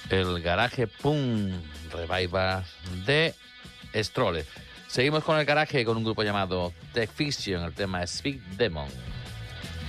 El garaje Pum Revival de Stroller. Seguimos con el garaje con un grupo llamado The Fiction. El tema es Speed Demon.